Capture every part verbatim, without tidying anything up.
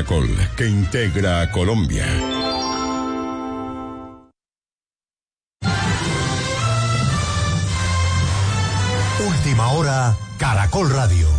Caracol, que integra a Colombia. Última hora, Caracol Radio.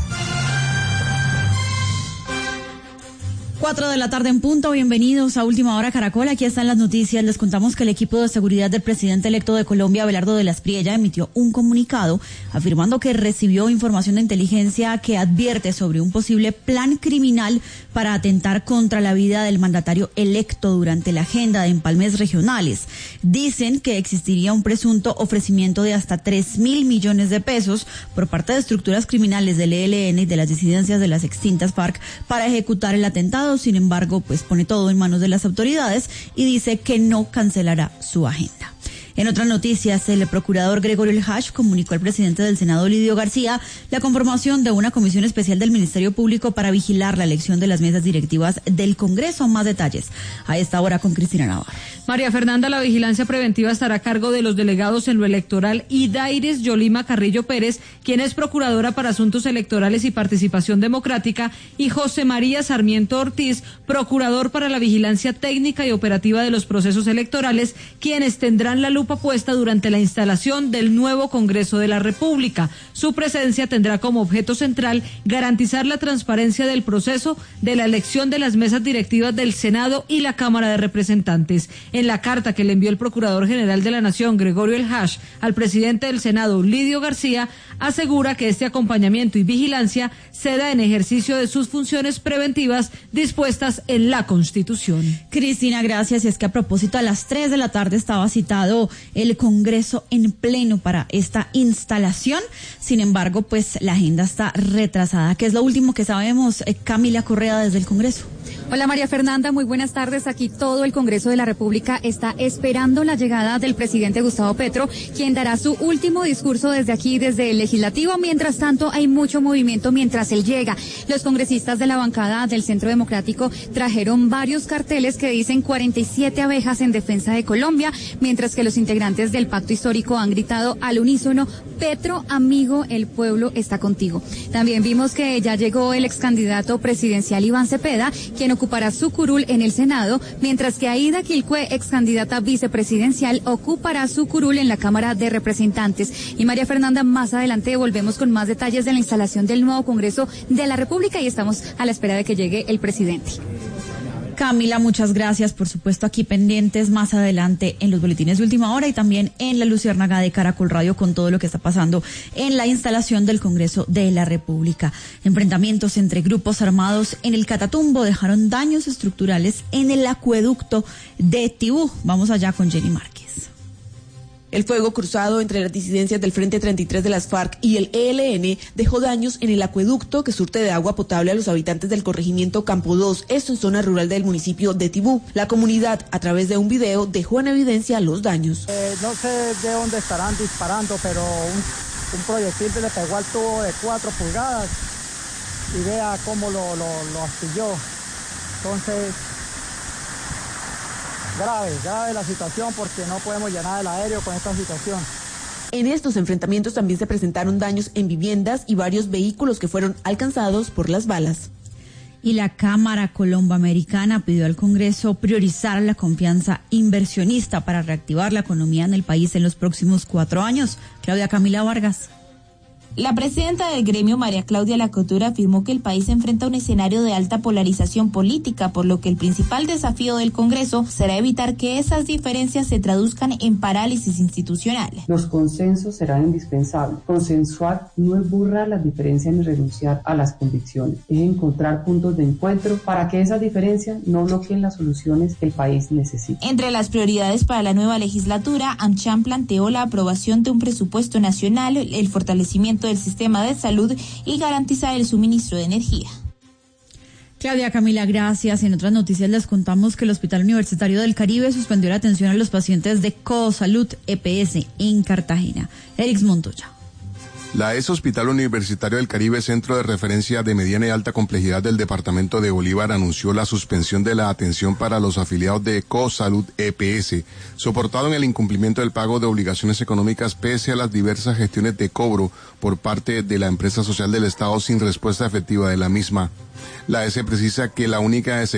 Cuatro de la tarde en punto, bienvenidos a Última Hora Caracol, aquí están las noticias. Les contamos que el equipo de seguridad del presidente electo de Colombia, Abelardo de la Espriella, emitió un comunicado afirmando que recibió información de inteligencia que advierte sobre un posible plan criminal para atentar contra la vida del mandatario electo durante la agenda de empalmes regionales. Dicen que existiría un presunto ofrecimiento de hasta tres mil millones de pesos por parte de estructuras criminales del E L N y de las disidencias de las extintas FARC para ejecutar el atentado. Sin embargo, pues pone todo en manos de las autoridades y dice que no cancelará su agenda. En otras noticias, el procurador Gregorio El Hash comunicó al presidente del Senado, Lidio García, la conformación de una comisión especial del Ministerio Público para vigilar la elección de las mesas directivas del Congreso. Más detalles a esta hora con Cristina Navarro. María Fernanda, la vigilancia preventiva estará a cargo de los delegados en lo electoral Idaires Yolima Carrillo Pérez, quien es procuradora para asuntos electorales y participación democrática, y José María Sarmiento Ortiz, procurador para la vigilancia técnica y operativa de los procesos electorales, quienes tendrán la lupa puesta durante la instalación del nuevo Congreso de la República. Su presencia tendrá como objeto central garantizar la transparencia del proceso de la elección de las mesas directivas del Senado y la Cámara de Representantes. En la carta que le envió el Procurador General de la Nación, Gregorio El Hash, al presidente del Senado, Lidio García, asegura que este acompañamiento y vigilancia se da en ejercicio de sus funciones preventivas dispuestas en la Constitución. Cristina, gracias. Y es que a propósito, a las tres de la tarde estaba citado el Congreso en pleno para esta instalación. Sin embargo, pues la agenda está retrasada. ¿Qué es lo último que sabemos? Eh, Camila Correa, desde el Congreso. Hola María Fernanda, muy buenas tardes. Aquí todo el Congreso de la República está esperando la llegada del presidente Gustavo Petro, quien dará su último discurso desde aquí, desde el Legislativo. Mientras tanto, hay mucho movimiento mientras él llega. Los congresistas de la bancada del Centro Democrático trajeron varios carteles que dicen cuarenta y siete abejas en defensa de Colombia, mientras que los integrantes del Pacto Histórico han gritado al unísono: Petro, amigo, el pueblo está contigo. También vimos que ya llegó el ex candidato presidencial Iván Cepeda, quien ocupará su curul en el Senado, mientras que Aida Quilcue, ex candidata vicepresidencial, ocupará su curul en la Cámara de Representantes. Y María Fernanda, más adelante volvemos con más detalles de la instalación del nuevo Congreso de la República y estamos a la espera de que llegue el presidente. Camila, muchas gracias. Por supuesto, aquí pendientes más adelante en los boletines de Última Hora y también en la Luciérnaga de Caracol Radio con todo lo que está pasando en la instalación del Congreso de la República. Enfrentamientos entre grupos armados en el Catatumbo dejaron daños estructurales en el acueducto de Tibú. Vamos allá con Jenny Márquez. El fuego cruzado entre las disidencias del Frente treinta y tres de las FARC y el E L N dejó daños en el acueducto que surte de agua potable a los habitantes del corregimiento Campo dos, esto en zona rural del municipio de Tibú. La comunidad, a través de un video, dejó en evidencia los daños. Eh, no sé de dónde estarán disparando, pero un, un proyectil le pegó al tubo de cuatro pulgadas y vea cómo lo, lo, lo astilló. Entonces, grave, grave la situación porque no podemos llenar el aéreo con esta situación. En estos enfrentamientos también se presentaron daños en viviendas y varios vehículos que fueron alcanzados por las balas. Y la Cámara Colomboamericana pidió al Congreso priorizar la confianza inversionista para reactivar la economía en el país en los próximos cuatro años. Claudia Camila Vargas. La presidenta del gremio, María Claudia Lacotura, afirmó que el país enfrenta un escenario de alta polarización política, por lo que el principal desafío del Congreso será evitar que esas diferencias se traduzcan en parálisis institucional. Los consensos serán indispensables. Consensuar no es borrar las diferencias ni renunciar a las convicciones, es encontrar puntos de encuentro para que esas diferencias no bloqueen las soluciones que el país necesita. Entre las prioridades para la nueva legislatura, AmCham planteó la aprobación de un presupuesto nacional, el fortalecimiento del sistema de salud y garantizar el suministro de energía. Claudia Camila, gracias. En otras noticias les contamos que el Hospital Universitario del Caribe suspendió la atención a los pacientes de Cosalud E P S en Cartagena. Erix Montoya. La E S Hospital Universitario del Caribe, centro de referencia de mediana y alta complejidad del departamento de Bolívar, anunció la suspensión de la atención para los afiliados de Cosalud E P S, soportado en el incumplimiento del pago de obligaciones económicas pese a las diversas gestiones de cobro por parte de la empresa social del Estado sin respuesta efectiva de la misma. La E S precisa que la única